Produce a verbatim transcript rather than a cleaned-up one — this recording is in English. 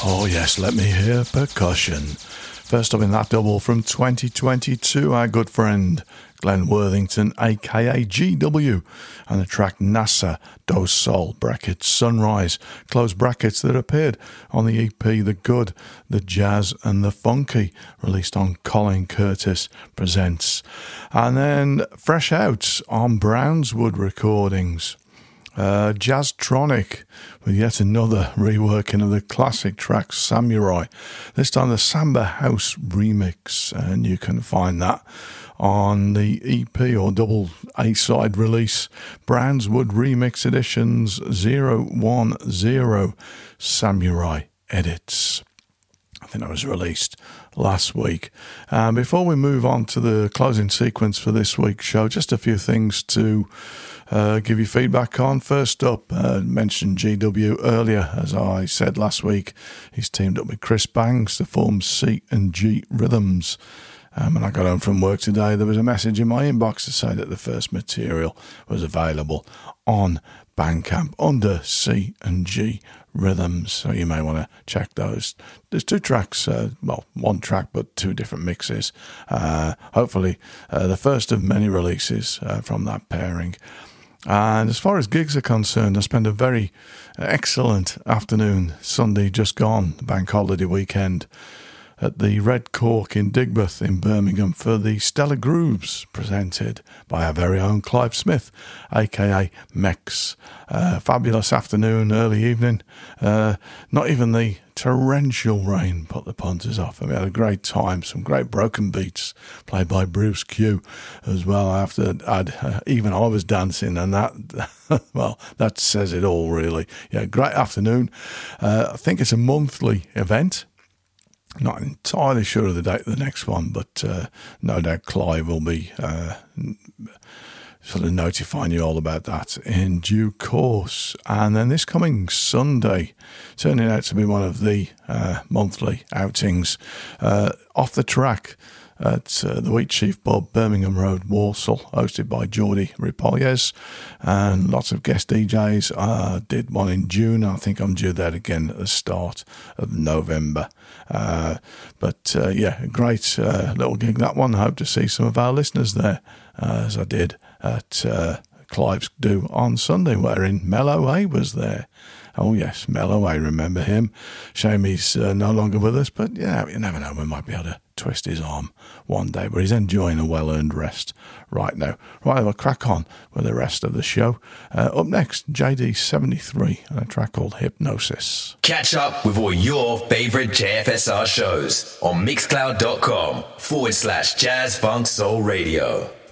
Oh yes, let me hear percussion. First up in that double from twenty twenty-two, our good friend Glenn Worthington, aka G W, and the track NASA Do Sol, brackets Sunrise, close brackets, that appeared on the E P The Good, The Jazz and The Funky, released on Colin Curtis Presents. And then fresh out on Brownswood Recordings, Uh, Jazztronic with yet another reworking of the classic track Samurai, this time the Samba House remix, and you can find that on the E P or double A-side release, Brownswood Remix Editions zero one zero Samurai Edits. I think that was released last week. Um, before we move on to the closing sequence for this week's show, just a few things to uh, give you feedback on. First up, uh, mentioned G W earlier. As I said last week, he's teamed up with Chris Bangs to form C and G Rhythms. Um, when I got home from work today, there was a message in my inbox to say that the first material was available on Bandcamp under C and G Rhythms, so you may want to check those. There's two tracks, uh, well, one track but two different mixes. Uh, hopefully uh, the first of many releases uh, from that pairing. And as far as gigs are concerned, I spent a very excellent afternoon Sunday just gone, the bank holiday weekend, at the Red Cork in Digbeth in Birmingham for the Stellar Grooves, presented by our very own Clive Smith, aka Mex. Uh, fabulous afternoon, early evening. Uh, not even the torrential rain put the punters off. And we had a great time, some great broken beats played by Bruce Q as well. I have to add, uh, even I was dancing, and that, well, that says it all, really. Yeah, great afternoon. Uh, I think it's a monthly event. Not entirely sure of the date of the next one, but uh, no doubt Clive will be uh, sort of notifying you all about that in due course. And then this coming Sunday, turning out to be one of the uh, monthly outings, uh, Off the Track at uh, the Wheat Chief Pub, Birmingham Road, Walsall, hosted by Jordi Ripolles, and lots of guest D Js. Uh, did one in June. I think I'm due that again at the start of November. Uh, but uh, yeah, a great uh, little gig, that one. Hope to see some of our listeners there, uh, as I did at uh, Clive's do on Sunday, wherein Mello A was there. Oh yes, Mello A, remember him. Shame he's uh, no longer with us, but yeah, you never know, we might be able to twist his arm one day, but he's enjoying a well-earned rest right now. Right, we'll crack on with the rest of the show. Uh, up next, J D seventy-three, and a track called Hypnosis. Catch up with all your favourite J F S R shows on mixcloud.com forward slash jazz funk soul radio.